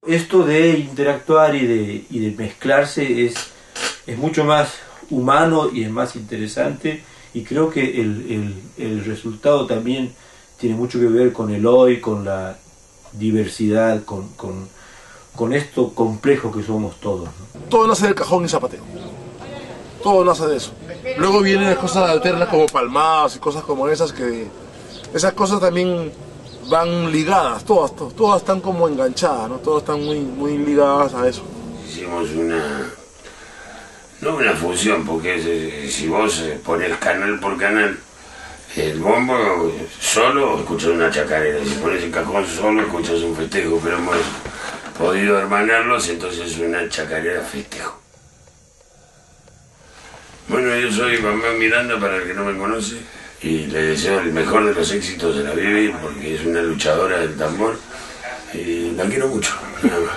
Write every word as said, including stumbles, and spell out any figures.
Esto de interactuar y de, y de mezclarse es, es mucho más humano y es más interesante, y creo que el, el, el resultado también tiene mucho que ver con el hoy, con la diversidad, con, con, con esto complejo que somos todos, ¿no? Todo nace del cajón y zapateo, todo nace de eso. Luego vienen las cosas alternas como palmadas y cosas como esas, que esas cosas también van ligadas, todas, todas, todas están como enganchadas, ¿no? Todas están muy, muy ligadas a eso. Hicimos una, no una fusión, porque si vos pones canal por canal, el bombo solo escuchas una chacarera, si pones el cajón solo escuchas un festejo, pero hemos podido hermanarlos, entonces es una chacarera festejo. Bueno, yo soy Bambán Miranda, para el que no me conoce, y le deseo el mejor de los éxitos de la Bibi, porque es una luchadora del tambor y la quiero mucho, nada más.